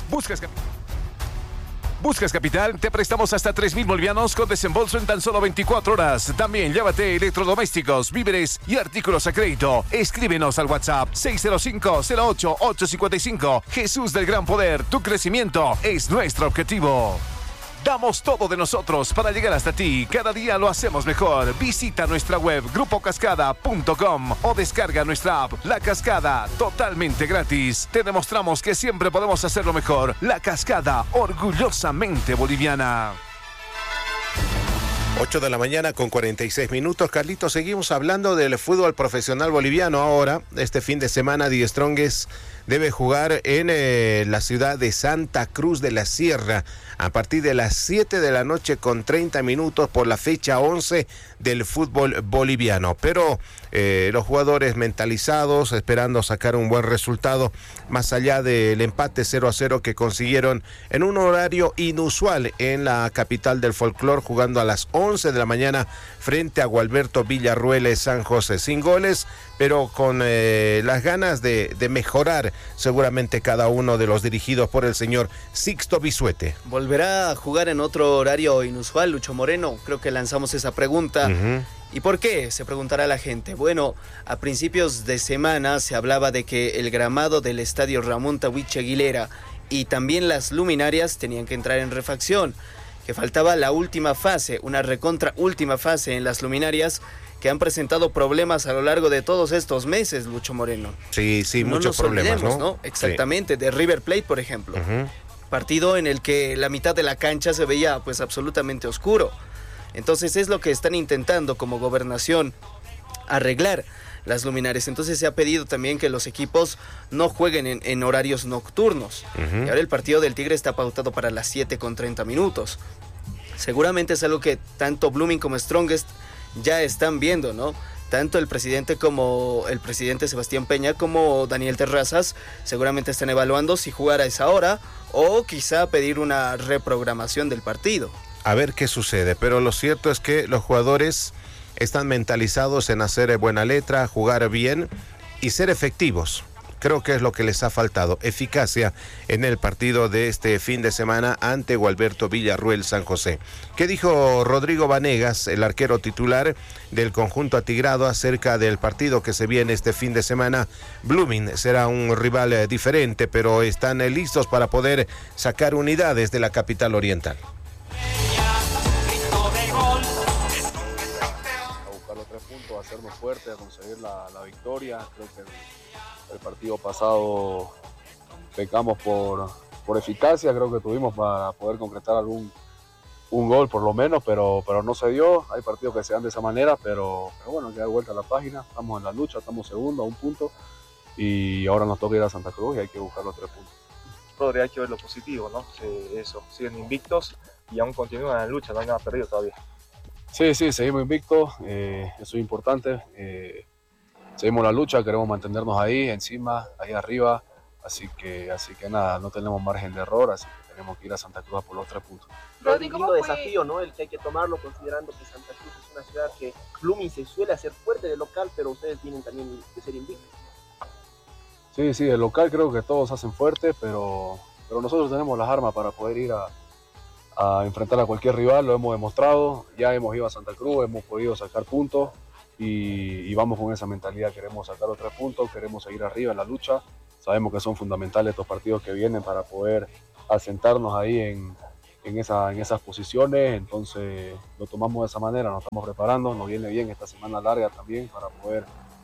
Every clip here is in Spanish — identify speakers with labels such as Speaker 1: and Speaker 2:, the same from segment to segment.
Speaker 1: ¿Buscas capital? Te prestamos hasta 3,000 bolivianos con desembolso en tan solo 24 horas. También llévate electrodomésticos, víveres y artículos a crédito. Escríbenos al WhatsApp 605-08-855. Jesús del Gran Poder, tu crecimiento es nuestro objetivo. Damos todo de nosotros para llegar hasta ti. Cada día lo hacemos mejor. Visita nuestra web grupocascada.com o descarga nuestra app La Cascada totalmente gratis. Te demostramos que siempre podemos hacerlo mejor. La Cascada, orgullosamente boliviana.
Speaker 2: 8 de la mañana con 46 minutos. Carlitos, seguimos hablando del fútbol profesional boliviano ahora. Este fin de semana, Die Strongest debe jugar en la ciudad de Santa Cruz de la Sierra a partir de las 7 de la noche con 30 minutos por la fecha 11 del fútbol boliviano. Pero los jugadores mentalizados, esperando sacar un buen resultado, más allá del empate 0-0 que consiguieron en un horario inusual en la capital del folclor, jugando a las 11 de la mañana frente a Gualberto Villarruel San José, sin goles, pero con las ganas de mejorar seguramente cada uno de los dirigidos por el señor Sixto Bisuete.
Speaker 3: ¿Volverá a jugar en otro horario inusual, Lucho Moreno? Creo que lanzamos esa pregunta. ¿Y por qué? Se preguntará la gente. Bueno, a principios de semana se hablaba de que el gramado del estadio Ramón Tahuiche Aguilera y también las luminarias tenían que entrar en refacción, que faltaba la última fase, una recontra última fase en las luminarias, que han presentado problemas a lo largo de todos estos meses, Lucho Moreno.
Speaker 2: Sí, muchos problemas,
Speaker 3: ¿no? Exactamente, sí. De River Plate, por ejemplo. Partido en el que la mitad de la cancha se veía pues absolutamente oscuro. Entonces es lo que están intentando como gobernación, arreglar las luminarias. Entonces se ha pedido también que los equipos no jueguen en horarios nocturnos. Y ahora el partido del Tigre está pautado para las 7:30. Seguramente es algo que tanto Blooming como Strongest ya están viendo, ¿no? Tanto el presidente Sebastián Peña como Daniel Terrazas seguramente están evaluando si jugar a esa hora o quizá pedir una reprogramación del partido.
Speaker 2: A ver qué sucede, pero lo cierto es que los jugadores están mentalizados en hacer buena letra, jugar bien y ser efectivos. Creo que es lo que les ha faltado, eficacia en el partido de este fin de semana ante Gualberto Villarruel San José. ¿Qué dijo Rodrigo Vanegas, el arquero titular del conjunto atigrado, acerca del partido que se viene este fin de semana? Blooming será un rival diferente, pero están listos para poder sacar unidades de la capital oriental.
Speaker 4: A buscar los 3 puntos, a hacernos fuertes, a conseguir la victoria. Creo que el partido pasado pecamos por eficacia, creo que tuvimos para poder concretar un gol por lo menos, pero no se dio. Hay partidos que se dan de esa manera, pero bueno, ya de vuelta a la página, estamos en la lucha, estamos segundo a 1 punto y ahora nos toca ir a Santa Cruz y hay que buscar los 3 puntos.
Speaker 5: Rodri, hay que ver lo positivo, ¿no? Eso, siguen invictos y aún continúan en la lucha, no hay nada perdido todavía.
Speaker 4: Sí, seguimos invictos, eso es importante. Seguimos la lucha, queremos mantenernos ahí, encima, ahí arriba, así que nada, no tenemos margen de error, así que tenemos que ir a Santa Cruz por los 3 puntos.
Speaker 6: Rodri, ¿cómo fue? Desafío, ¿no? El que hay que tomarlo, considerando que Santa Cruz es una ciudad que Blooming se suele hacer fuerte de local, pero ustedes tienen también que ser invictos.
Speaker 4: Sí, el local creo que todos hacen fuerte, pero nosotros tenemos las armas para poder ir a enfrentar a cualquier rival, lo hemos demostrado, ya hemos ido a Santa Cruz, hemos podido sacar puntos. Y vamos con esa mentalidad, queremos sacar los 3 puntos, queremos seguir arriba en la lucha, sabemos que son fundamentales estos partidos que vienen para poder asentarnos ahí en esas posiciones, entonces lo tomamos de esa manera, nos estamos preparando, nos viene bien esta semana larga también para poder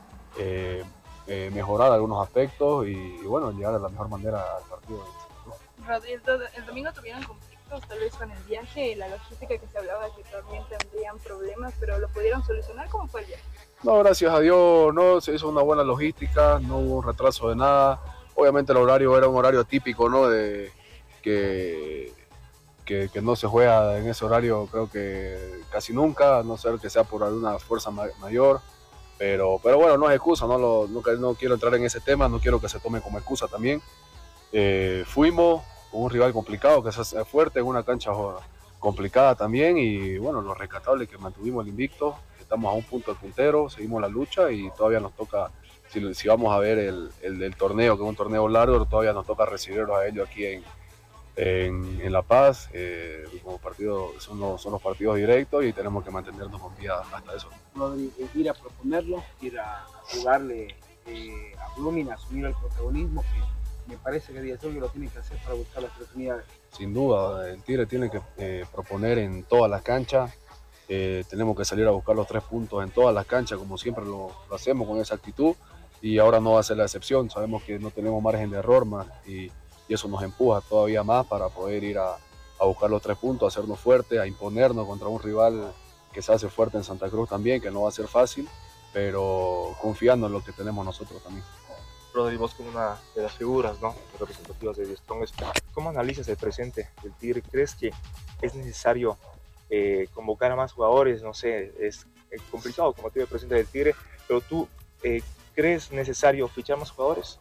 Speaker 4: mejorar algunos aspectos y bueno, llegar de la mejor manera al partido.
Speaker 7: Rodri, el domingo tuvieron conflictos tal vez con el viaje, la logística que se hablaba de que también tendrían problemas, pero lo pudieron solucionar. ¿Cómo fue el viaje?
Speaker 4: No, gracias a Dios, no, se hizo una buena logística, no hubo retraso de nada. Obviamente el horario era un horario típico, ¿no? De que no se juega en ese horario, creo que casi nunca, a no ser que sea por alguna fuerza mayor. Pero bueno, no es excusa, no quiero entrar en ese tema, no quiero que se tome como excusa también. Fuimos con un rival complicado, que se hace fuerte, en una cancha complicada también, y bueno, lo rescatable es que mantuvimos el invicto, estamos a 1 punto del puntero, seguimos la lucha y todavía nos toca, si vamos a ver el torneo, que es un torneo largo, todavía nos toca recibirlos a ellos aquí en La Paz. Como partido, son los partidos directos y tenemos que mantenernos con vida hasta eso.
Speaker 8: Rodri, ir a proponerlo, ir a jugarle a Blooming, a asumir el protagonismo, que me parece que Diestrong lo tiene que hacer para buscar las oportunidades.
Speaker 4: Sin duda, el Tigre tiene que proponer en todas las canchas. Tenemos que salir a buscar los 3 puntos en todas las canchas, como siempre lo hacemos con esa actitud, y ahora no va a ser la excepción. Sabemos que no tenemos margen de error más y eso nos empuja todavía más para poder ir a buscar los 3 puntos, a hacernos fuertes, a imponernos contra un rival que se hace fuerte en Santa Cruz también, que no va a ser fácil, pero confiando en lo que tenemos nosotros también.
Speaker 5: Rodri, vos como una de las figuras, ¿no?, representativas de Diestrong, ¿cómo analizas el presente del Tigre? ¿Crees que es necesario convocar a más jugadores? No sé, es complicado como el presente del Tigre, pero tú ¿crees necesario fichar más jugadores?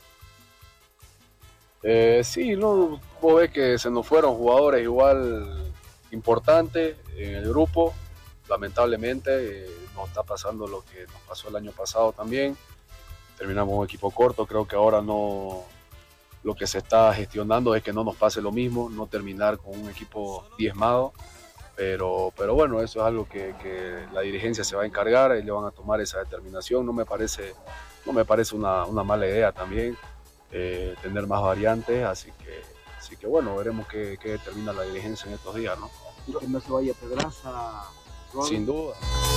Speaker 4: Sí, ¿no? Vos ves que se nos fueron jugadores igual importantes en el grupo. Lamentablemente nos está pasando lo que nos pasó el año pasado también. Terminamos un equipo corto, creo que ahora no, lo que se está gestionando es que no nos pase lo mismo, no terminar con un equipo diezmado, pero bueno, eso es algo que la dirigencia se va a encargar y le van a tomar esa determinación. No me parece una mala idea también tener más variantes, así que bueno, veremos qué determina la dirigencia en estos días, ¿no?
Speaker 8: Y que no se vaya Pedraza.
Speaker 4: Sin duda.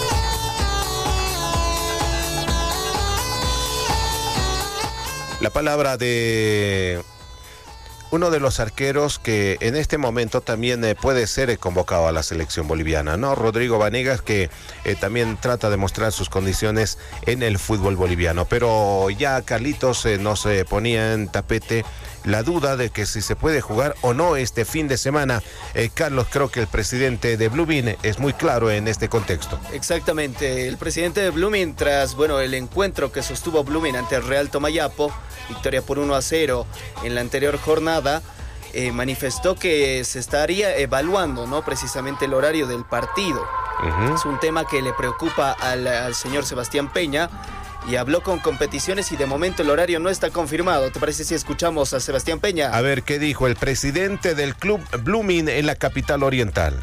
Speaker 2: La palabra de uno de los arqueros que en este momento también puede ser convocado a la selección boliviana, ¿no? Rodrigo Vanegas, que también trata de mostrar sus condiciones en el fútbol boliviano. Pero ya Carlitos nos ponía en tapete la duda de que si se puede jugar o no este fin de semana. Carlos, creo que el presidente de Blooming es muy claro en este contexto.
Speaker 3: Exactamente, el presidente de Blooming, tras el encuentro que sostuvo Blooming ante el Real Tomayapo, victoria por 1-0 en la anterior jornada, manifestó que se estaría evaluando, ¿no?, precisamente el horario del partido. Es un tema que le preocupa al señor Sebastián Peña, y habló con competiciones y de momento el horario no está confirmado. ¿Te parece si escuchamos a Sebastián Peña?
Speaker 2: A ver qué dijo el presidente del club Blooming en la capital oriental.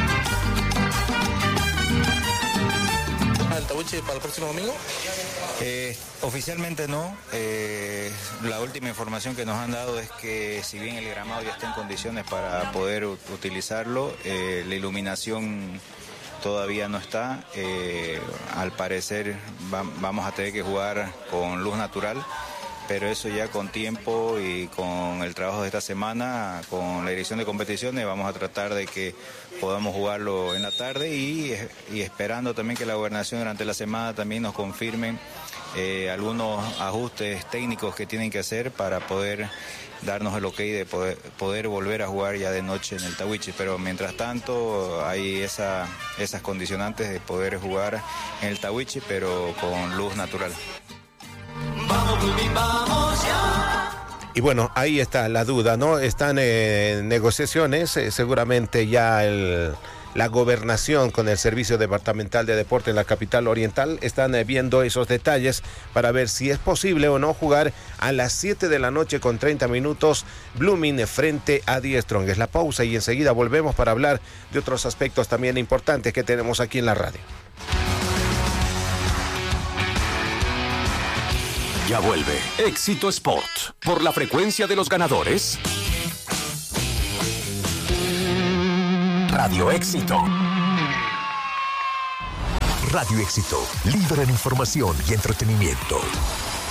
Speaker 9: ¿El Tahuichi para el próximo domingo? Oficialmente no. La última información que nos han dado es que si bien el gramado ya está en condiciones para poder utilizarlo, la iluminación todavía no está. Al parecer vamos a tener que jugar con luz natural, pero eso ya con tiempo y con el trabajo de esta semana, con la dirección de competiciones, vamos a tratar de que podamos jugarlo en la tarde y esperando también que la gobernación durante la semana también nos confirmen algunos ajustes técnicos que tienen que hacer para poder darnos el ok de poder volver a jugar ya de noche en el Tahuichi. Pero mientras tanto hay esas condicionantes de poder jugar en el Tahuichi, pero con luz natural.
Speaker 2: Y bueno, ahí está la duda, ¿no? Están en negociaciones, seguramente ya la gobernación con el Servicio Departamental de Deporte en la capital oriental están viendo esos detalles para ver si es posible o no jugar a las 7 de la noche con 30 minutos Blooming frente a Diestrong. Es la pausa y enseguida volvemos para hablar de otros aspectos también importantes que tenemos aquí en la radio.
Speaker 10: Ya vuelve Éxito Sport por la frecuencia de los ganadores. Radio Éxito. Radio Éxito, líder en información y entretenimiento.